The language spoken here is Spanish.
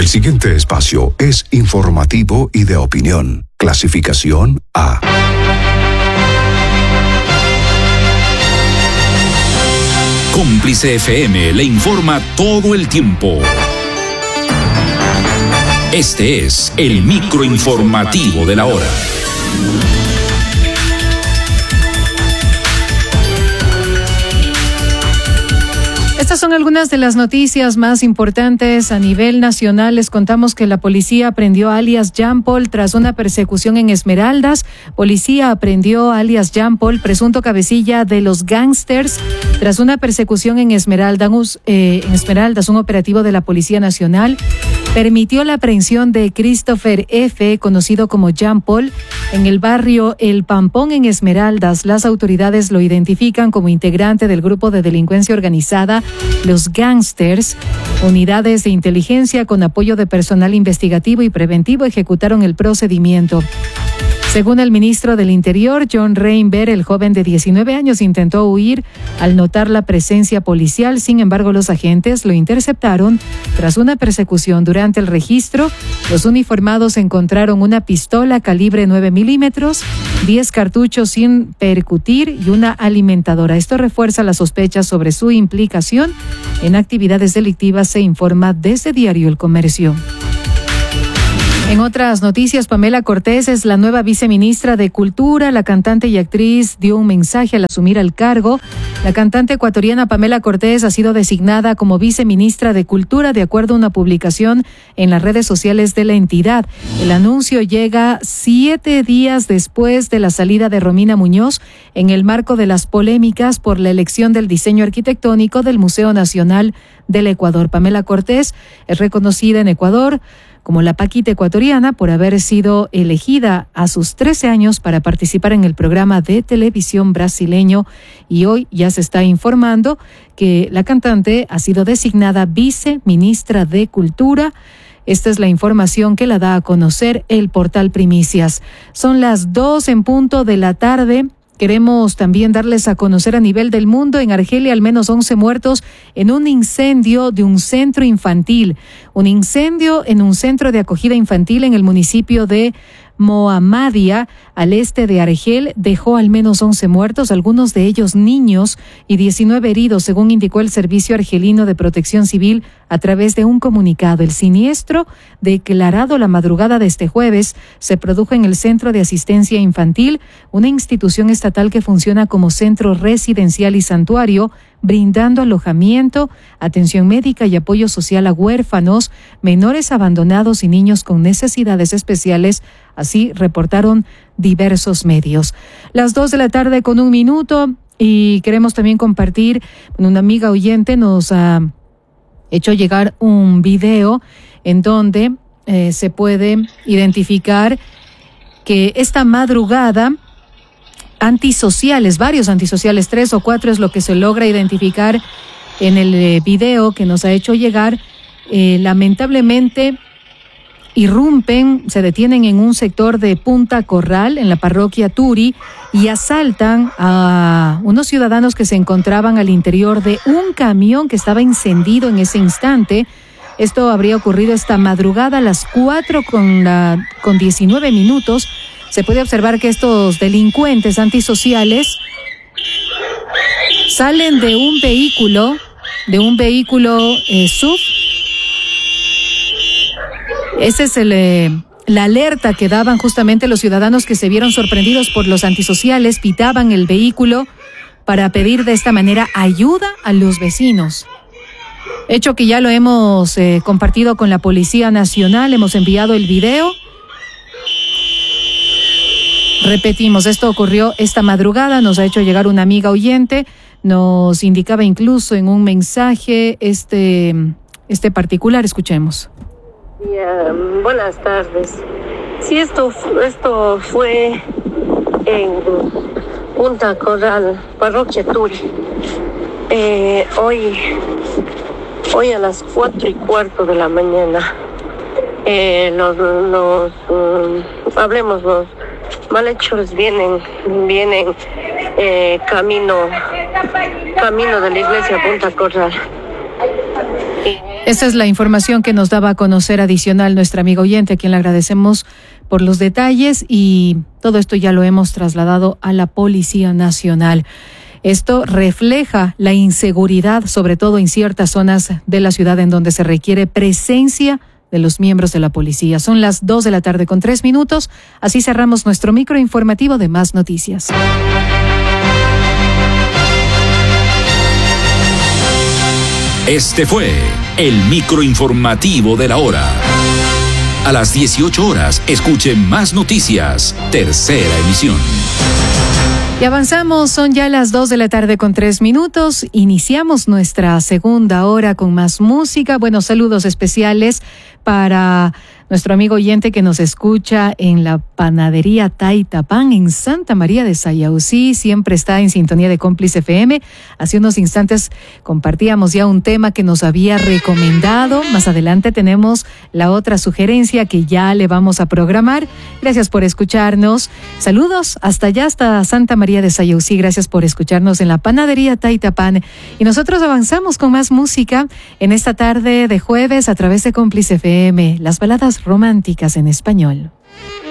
El siguiente espacio es informativo y de opinión. Clasificación A. Cómplice FM le informa todo el tiempo. Este es el microinformativo de la hora. Estas son algunas de las noticias más importantes a nivel nacional. Les contamos que la policía aprendió a alias Jean Paul tras una persecución en Esmeraldas. Policía aprendió a alias Jean Paul, presunto cabecilla de los gángsters, tras una persecución en Esmeraldas. Un operativo de la Policía Nacional permitió la aprehensión de Christopher F., conocido como Jean Paul, en el barrio El Pampón en Esmeraldas. Las autoridades lo identifican como integrante del grupo de delincuencia organizada Los Gángsters. Unidades de inteligencia con apoyo de personal investigativo y preventivo ejecutaron el procedimiento. Según el ministro del Interior, John Reinberg, el joven de 19 años intentó huir al notar la presencia policial. Sin embargo, los agentes lo interceptaron tras una persecución. Durante el registro, los uniformados encontraron una pistola calibre 9 milímetros, 10 cartuchos sin percutir y una alimentadora. Esto refuerza las sospechas sobre su implicación en actividades delictivas, se informa desde Diario El Comercio. En otras noticias, Pamela Cortés es la nueva viceministra de Cultura. La cantante y actriz dio un mensaje al asumir el cargo. La cantante ecuatoriana Pamela Cortés ha sido designada como viceministra de Cultura de acuerdo a una publicación en las redes sociales de la entidad. El anuncio llega 7 días después de la salida de Romina Muñoz en el marco de las polémicas por la elección del diseño arquitectónico del Museo Nacional del Ecuador. Pamela Cortés es reconocida en Ecuador como la Paquita ecuatoriana por haber sido elegida a sus 13 años para participar en el programa de televisión brasileño, y hoy ya se está informando que la cantante ha sido designada viceministra de Cultura. Esta es la información que la da a conocer el portal Primicias. Son las 2:00 p.m. Queremos también darles a conocer a nivel del mundo: en Argelia al menos 11 muertos en un incendio de un centro infantil. Un incendio en un centro de acogida infantil en el municipio de Mohammadia, al este de Argel, dejó al menos 11 muertos, algunos de ellos niños, y 19 heridos, según indicó el Servicio Argelino de Protección Civil a través de un comunicado. El siniestro, declarado la madrugada de este jueves, se produjo en el Centro de Asistencia Infantil, una institución estatal que funciona como centro residencial y santuario, brindando alojamiento, atención médica y apoyo social a huérfanos, menores abandonados y niños con necesidades especiales. Así reportaron diversos medios. Las 2:01 p.m, y queremos también compartir con una amiga oyente. Nos ha hecho llegar un video en donde se puede identificar que esta madrugada varios antisociales, 3 o 4 es lo que se logra identificar en el video que nos ha hecho llegar, lamentablemente irrumpen, se detienen en un sector de Punta Corral, en la parroquia Turi, y asaltan a unos ciudadanos que se encontraban al interior de un camión que estaba encendido en ese instante. Esto habría ocurrido esta madrugada a las 4:19 Se puede observar que estos delincuentes antisociales salen de un vehículo SUV. Ese es la alerta que daban justamente los ciudadanos que se vieron sorprendidos por los antisociales. Pitaban el vehículo para pedir de esta manera ayuda a los vecinos. Hecho que ya lo hemos compartido con la Policía Nacional, hemos enviado el video. Repetimos, esto ocurrió esta madrugada, nos ha hecho llegar una amiga oyente, nos indicaba incluso en un mensaje este particular. Escuchemos. Buenas tardes. Sí, esto fue en Punta Corral, parroquia Turi. Hoy a las 4:15 de la mañana, los malhechores vienen camino de la iglesia Punta Corral. Esta es la información que nos daba a conocer adicional nuestra amiga oyente, a quien le agradecemos por los detalles, y todo esto ya lo hemos trasladado a la Policía Nacional. Esto refleja la inseguridad, sobre todo en ciertas zonas de la ciudad en donde se requiere presencia de los miembros de la policía. Son las 2:03 p.m. Así cerramos nuestro microinformativo de Más Noticias. Este fue el microinformativo de la hora. A las 18 horas, escuche Más Noticias, tercera emisión. Y avanzamos, son ya las 2:03 p.m. Iniciamos nuestra segunda hora con más música. Bueno, saludos especiales para nuestro amigo oyente que nos escucha en la panadería Taitapán en Santa María de Sayausí. Siempre está en sintonía de Cómplice FM. Hace unos instantes compartíamos ya un tema que nos había recomendado. Más adelante tenemos la otra sugerencia que ya le vamos a programar. Gracias por escucharnos. Saludos hasta allá, hasta Santa María de Sayausí. Gracias por escucharnos en la panadería Taitapán. Y nosotros avanzamos con más música en esta tarde de jueves a través de Cómplice FM. Las baladas románticas en español.